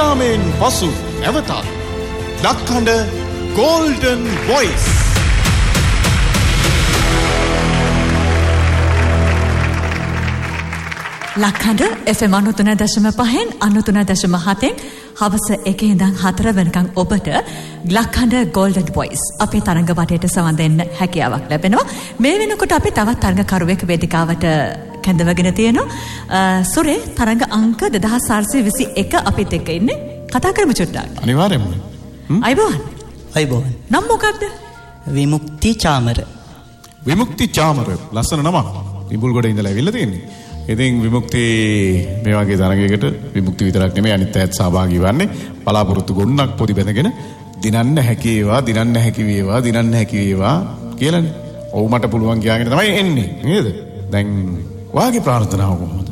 විරාමයෙන් පසු නැවතත් ලක්හඬ Golden Voice. ලක්හඬ FM 93.5 93.7 හවස 1 ඉඳන් 4 වෙනකන් ඔබට ලක්හඬ Golden Voice අපේ තරංග වටේට සවන් දෙන්න හැකියාවක් ලැබෙනවා. මේ වෙනකොට අපි තවත් තරංගකරුවෙක් වේදිකාවට කැඳවගෙන තියෙනවා. සොරේ තරංග අංක 2421 අපිත් එක්ක ඉන්නේ. කතා කරමු චුට්ටක්. අනිවාර්යයෙන්ම. අයිබෝන්. අයිබෝන්. නම් මොකක්ද? විමුක්ති චාමර. විමුක්ති චාමර ලස්සන නමක්. ඉඹුල්ගොඩ ඉඳලා ඇවිල්ලා තියෙන්නේ. ඉතින් විමුක්ති මේ වගේ තරගයකට විමුක්ති විතරක් නෙමෙයි අනිත් අයත් සහභාගී වන්නේ. බලාපොරොත්තු ගොන්නක් පොඩි බැඳගෙන දිනන්න හැකි වේවා දිනන්න හැකි වේවා දිනන්න හැකි වේවා කියලානේ. ඔව් මට පුළුවන් කියාගෙන තමයි එන්නේ නේද? දැන් වාගේ ප්‍රාර්ථනාව කොහොමද?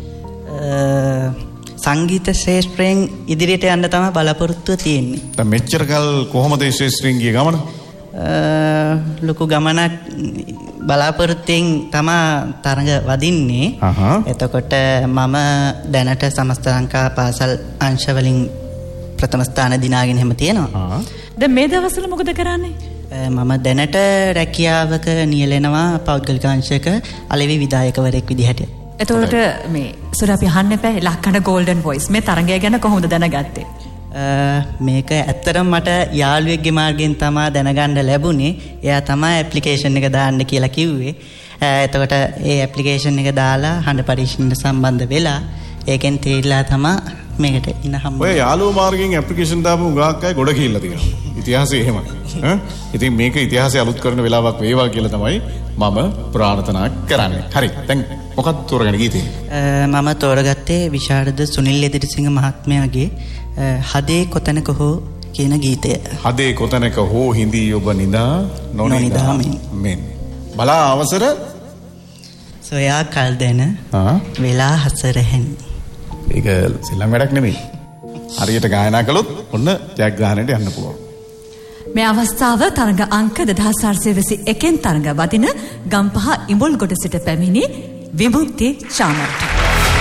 සංගීත ශ්‍රේෂ්ඨයෙන් ඉදිරියට යන්න තමයි බලාපොරොත්තුව තියෙන්නේ. දැන් මෙච්චර කල් කොහොමද මේ ශ්‍රේෂ්ඨයෙන් ගිය ගමන? ලොකු ගමනක් බලාපොරොත්තුෙන් තමා තරඟ වදින්නේ. එතකොට මම දැනට සමස්ත ලංකා පාසල් අංශවලින් ප්‍රථම ස්ථාන දිනාගෙන හැම තියෙනවා. දැන් මේ දවස්වල මොකද කරන්නේ? මම දැනට රැකියාවක නියැලෙනවා පෞද්ගලික අංශයක අලෙවි විධායකවරයෙක් විදිහට. එතකොට මේ සොර අපි අහන්න එපා ලක්හඬ Golden Voice මේ තරඟය ගැන කොහොමද දැනගත්තේ? මේක ඇත්තටම මට යාළුවෙක්ගේ මාර්ගයෙන් තමයි දැනගන්න ලැබුණේ. එයා තමයි ඇප්ලිකේෂන් එක දාන්න කියලා කිව්වේ. එතකොට ඒ ඇප්ලිකේෂන් එක දාලා හඬ පරීක්ෂණයට සම්බන්ධ වෙලා ඒකෙන් තේරිලා තමයි මේකට ඉන්න හම්බ. ඔය යාළුවෝ මාර්ගයෙන් ඇප්ලිකේෂන් දාපු උගාක් අය ගොඩ කියලා තියෙනවා. ඉතිහාසය එහෙමයි. ඉතින් මේක ඉතිහාසය අලුත් කරන වෙලාවක් වේවා කියලා තමයි මම ප්‍රාර්ථනා කරන්නේ. හරි. දැන් මොකක්ද තෝරගෙන ගීතේ? මම තෝරගත්තේ විශාරද සුනිල් එදිරිසිංහ මහත්මයාගේ හදේ කොතනක හෝ කියන ගීතය. හදේ කොතනක හෝ හිඳී ඔබ නිදා නොනිදා මෙන්. බලා අවසර සොයා කල් දෙන වෙලා හසරහෙන්. ඒක සෙල්ලම් වැඩක් නෙමෙයි. හරියට ගායනා කළොත් ඔන්න ජයග්‍රහණයට යන්න පුළුවන්. මේ අවස්ථාව තරඟ අංක 2421 තරඟ වදින ගම්පහ ඉඹුල්ගොඩ සිට පැමිණි විමුක්ති චාමරට.